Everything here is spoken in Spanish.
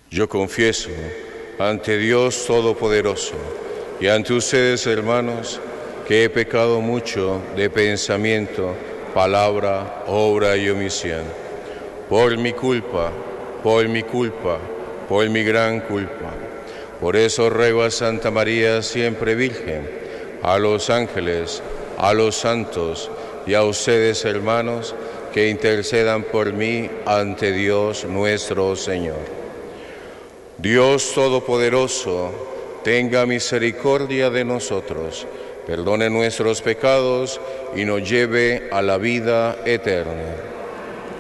Yo confieso ante Dios Todopoderoso y ante ustedes, hermanos, que he pecado mucho de pensamiento, palabra, obra y omisión. Por mi culpa, por mi culpa, por mi gran culpa. Por eso ruego a Santa María, siempre Virgen, a los ángeles, a los santos y a ustedes, hermanos, que intercedan por mí ante Dios nuestro Señor. Dios Todopoderoso, tenga misericordia de nosotros, perdone nuestros pecados y nos lleve a la vida eterna.